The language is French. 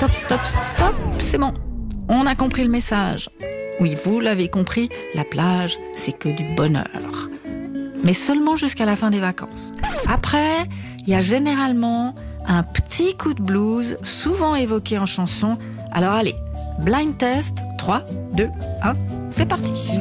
Stop, c'est bon. On a compris le message. Oui, vous l'avez compris, la plage, c'est que du bonheur. Mais seulement jusqu'à la fin des vacances. Après, il y a généralement un petit coup de blues, souvent évoqué en chanson. Alors allez, blind test, 3, 2, 1, c'est parti.